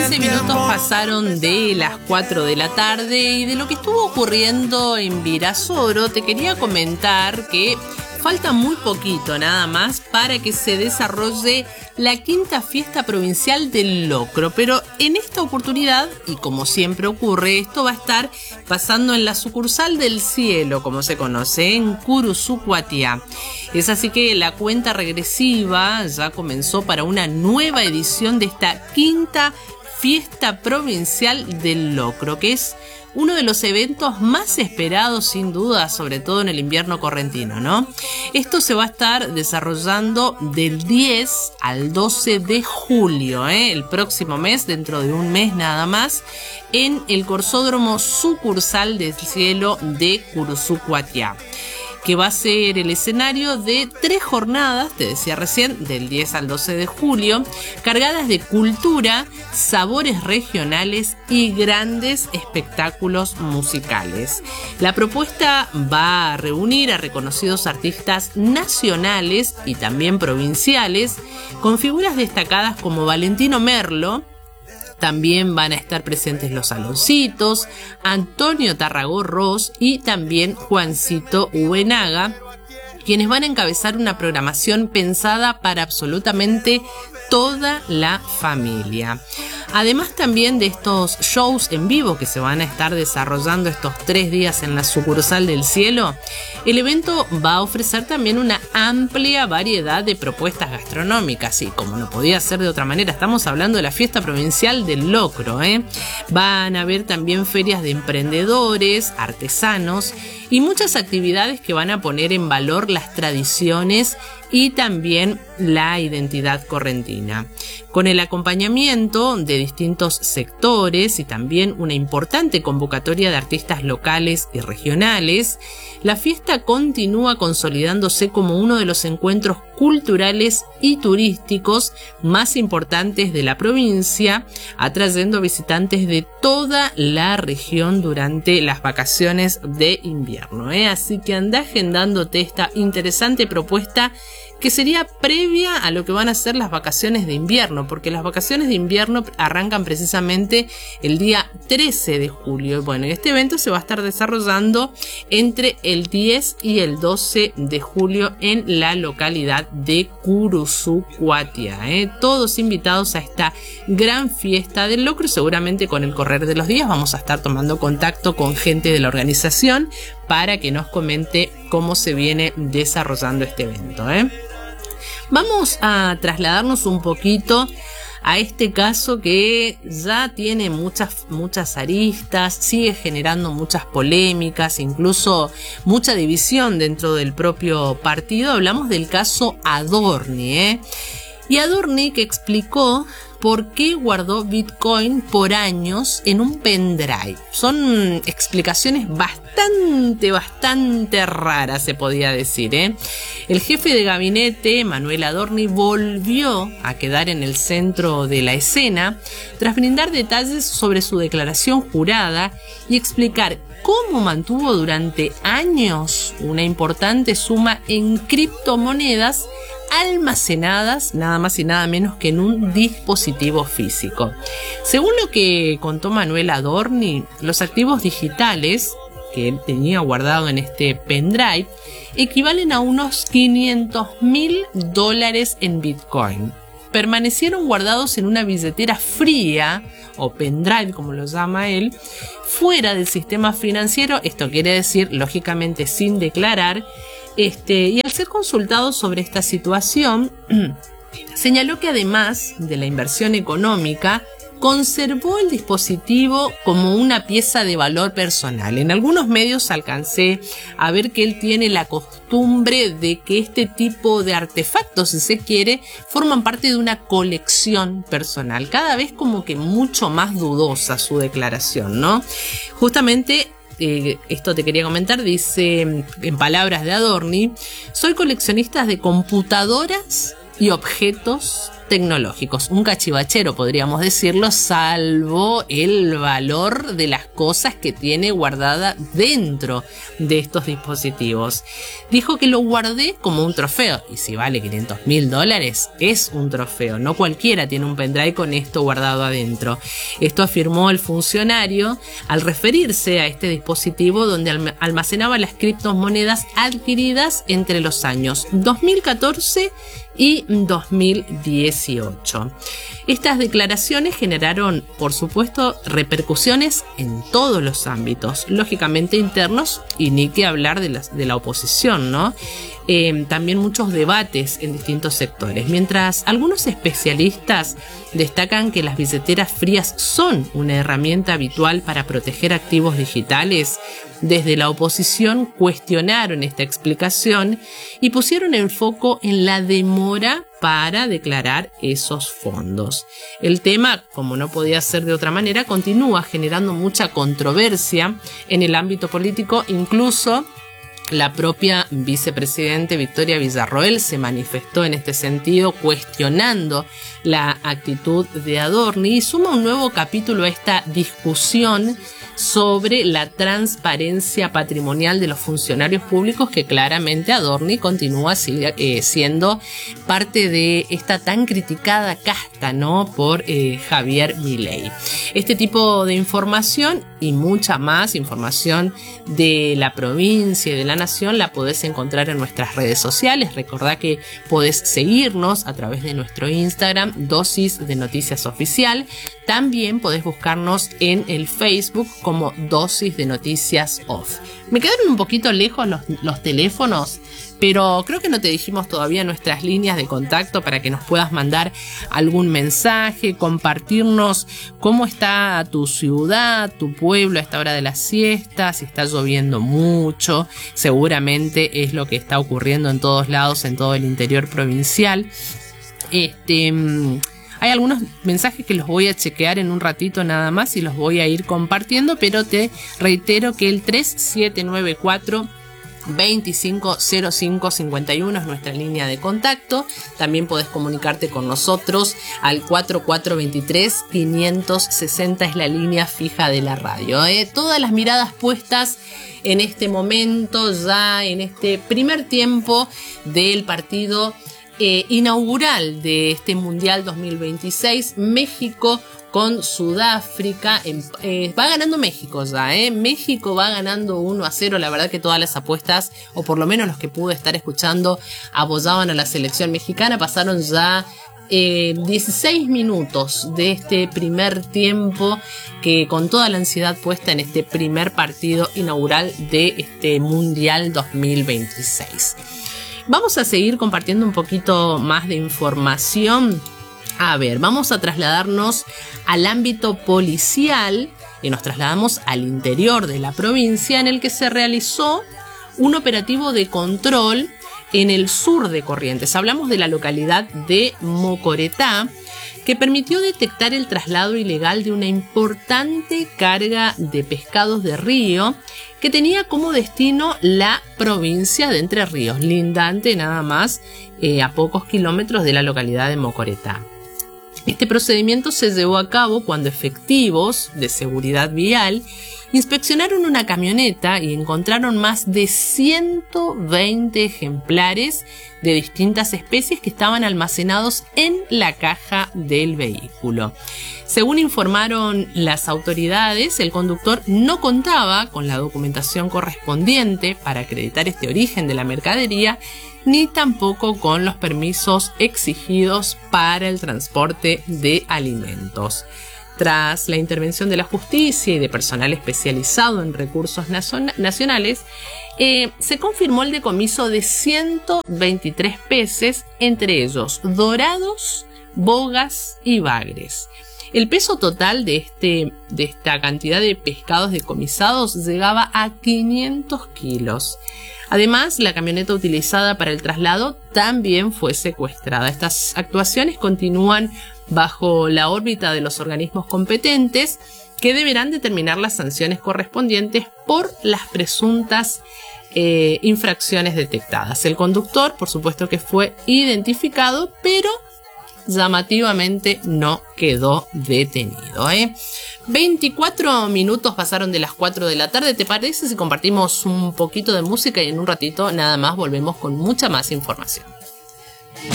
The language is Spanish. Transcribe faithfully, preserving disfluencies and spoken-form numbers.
quince minutos pasaron de las cuatro de la tarde y de lo que estuvo ocurriendo en Virasoro te quería comentar que falta muy poquito nada más para que se desarrolle la quinta fiesta provincial del locro, pero en esta oportunidad, y como siempre ocurre, esto va a estar pasando en la sucursal del cielo, como se conoce, en Curuzucuatiá. Es así que la cuenta regresiva ya comenzó para una nueva edición de esta quinta fiesta provincial del locro, que es uno de los eventos más esperados sin duda, sobre todo en el invierno correntino, ¿no? Esto se va a estar desarrollando del diez al doce de julio, ¿eh? El próximo mes, dentro de un mes nada más, en el Corsódromo Sucursal del Cielo de Curuzucuatiá, que va a ser el escenario de tres jornadas, te decía recién, del diez al doce de julio, cargadas de cultura, sabores regionales y grandes espectáculos musicales. La propuesta va a reunir a reconocidos artistas nacionales y también provinciales, con figuras destacadas como Valentino Merlo. También van a estar presentes los Saloncitos, Antonio Tarragó-Ros y también Juancito Ubenaga, quienes van a encabezar una programación pensada para absolutamente toda la familia. Además también de estos shows en vivo que se van a estar desarrollando estos tres días en la sucursal del cielo, el evento va a ofrecer también una amplia variedad de propuestas gastronómicas y, como no podía ser de otra manera, estamos hablando de la fiesta provincial del locro, ¿eh? Van a haber también ferias de emprendedores, artesanos y muchas actividades que van a poner en valor las tradiciones y también la identidad correntina, con el acompañamiento de distintos sectores y también una importante convocatoria de artistas locales y regionales. La fiesta continúa consolidándose como uno de los encuentros culturales y turísticos más importantes de la provincia, atrayendo visitantes de toda la región durante las vacaciones de invierno, ¿eh? Así que anda agendándote esta interesante propuesta que sería previa a lo que van a ser las vacaciones de invierno, porque las vacaciones de invierno arrancan precisamente el día trece de julio. Bueno, este evento se va a estar desarrollando entre el diez y el doce de julio en la localidad de Curuzucuatiá, ¿eh? Todos invitados a esta gran fiesta del locro. Seguramente con el correr de los días vamos a estar tomando contacto con gente de la organización para que nos comente cómo se viene desarrollando este evento, ¿eh? Vamos a trasladarnos un poquito a este caso que ya tiene muchas, muchas aristas, sigue generando muchas polémicas, incluso mucha división dentro del propio partido. Hablamos del caso Adorni, ¿eh? Y Adorni, que explicó por qué guardó Bitcoin por años en un pendrive. Son explicaciones bastante, bastante raras, se podía decir, ¿eh? El jefe de gabinete, Manuel Adorni, volvió a quedar en el centro de la escena tras brindar detalles sobre su declaración jurada y explicar cómo mantuvo durante años una importante suma en criptomonedas almacenadas nada más y nada menos que en un dispositivo físico. Según lo que contó Manuel Adorni, los activos digitales que él tenía guardado en este pendrive equivalen a unos quinientos mil dólares en Bitcoin. Permanecieron guardados en una billetera fría o pendrive, como lo llama él, fuera del sistema financiero. Esto quiere decir, lógicamente, sin declarar. Este, y al ser consultado sobre esta situación, señaló que además de la inversión económica, conservó el dispositivo como una pieza de valor personal. En algunos medios alcancé a ver que él tiene la costumbre de que este tipo de artefactos, si se quiere, forman parte de una colección personal. Cada vez como que mucho más dudosa su declaración, ¿no? Justamente Eh, esto te quería comentar, dice en palabras de Adorni: soy coleccionista de computadoras y objetos tecnológicos. Un cachivachero, podríamos decirlo, salvo el valor de las cosas que tiene guardada dentro de estos dispositivos. Dijo que lo guardé como un trofeo, y si vale quinientos mil dólares, es un trofeo. No cualquiera tiene un pendrive con esto guardado adentro. Esto afirmó el funcionario al referirse a este dispositivo donde almacenaba las criptomonedas adquiridas entre los años dos mil catorce y dos mil dieciocho. Estas declaraciones generaron, por supuesto, repercusiones en todos los ámbitos, lógicamente internos, y ni que hablar de la, de la oposición, ¿no? Eh, también muchos debates en distintos sectores. Mientras algunos especialistas destacan que las billeteras frías son una herramienta habitual para proteger activos digitales, desde la oposición cuestionaron esta explicación y pusieron el foco en la demora para declarar esos fondos. El tema, como no podía ser de otra manera, continúa generando mucha controversia en el ámbito político. Incluso la propia vicepresidente Victoria Villarroel se manifestó en este sentido, cuestionando la actitud de Adorni, y suma un nuevo capítulo a esta discusión sobre la transparencia patrimonial de los funcionarios públicos, que claramente Adorni continúa eh, siendo parte de esta tan criticada casta, ¿no?, por eh, Javier Milei. Este tipo de información y mucha más información de la provincia y de la nación la podés encontrar en nuestras redes sociales. Recordá que podés seguirnos a través de nuestro Instagram, Dosis de Noticias Oficial. También podés buscarnos en el Facebook como Dosis de Noticias Off. Me quedaron un poquito lejos los, los teléfonos, pero creo que no te dijimos todavía nuestras líneas de contacto para que nos puedas mandar algún mensaje, compartirnos cómo está tu ciudad, tu pueblo a esta hora de la siesta, si está lloviendo mucho. Seguramente es lo que está ocurriendo en todos lados, en todo el interior provincial. Este... Hay algunos mensajes que los voy a chequear en un ratito nada más y los voy a ir compartiendo, pero te reitero que el tres siete nueve cuatro, veinticinco cero cinco cincuenta y uno es nuestra línea de contacto. También podés comunicarte con nosotros al cuatro cuatro dos tres, cinco seis cero es la línea fija de la radio. ¿eh? Todas las miradas puestas en este momento, ya en este primer tiempo del partido Eh, inaugural de este Mundial dos mil veintiséis, México con Sudáfrica. Eh, va ganando México ya, ¿eh? México va ganando uno a cero. La verdad que todas las apuestas, o por lo menos los que pude estar escuchando, apoyaban a la selección mexicana. Pasaron ya eh, dieciséis minutos de este primer tiempo, que con toda la ansiedad puesta en este primer partido inaugural de este Mundial dos mil veintiséis. Vamos a seguir compartiendo un poquito más de información. A ver, vamos a trasladarnos al ámbito policial y nos trasladamos al interior de la provincia, en el que se realizó un operativo de control en el sur de Corrientes. Hablamos de la localidad de Mocoretá, que permitió detectar el traslado ilegal de una importante carga de pescados de río que tenía como destino la provincia de Entre Ríos, lindante nada más eh, a pocos kilómetros de la localidad de Mocoretá. Este procedimiento se llevó a cabo cuando efectivos de seguridad vial inspeccionaron una camioneta y encontraron más de ciento veinte ejemplares de distintas especies que estaban almacenados en la caja del vehículo. Según informaron las autoridades, el conductor no contaba con la documentación correspondiente para acreditar este origen de la mercadería, ni tampoco con los permisos exigidos para el transporte de alimentos. Tras la intervención de la justicia y de personal especializado en recursos nacionales, eh, se confirmó el decomiso de ciento veintitrés peces, entre ellos dorados, bogas y bagres. El peso total de, este, de esta cantidad de pescados decomisados llegaba a quinientos kilos. Además, la camioneta utilizada para el traslado también fue secuestrada. Estas actuaciones continúan bajo la órbita de los organismos competentes, que deberán determinar las sanciones correspondientes por las presuntas eh, infracciones detectadas. El conductor, por supuesto que fue identificado, pero llamativamente no quedó detenido, ¿eh? veinticuatro minutos pasaron de las cuatro de la tarde. ¿Te parece si compartimos un poquito de música y en un ratito nada más volvemos con mucha más información?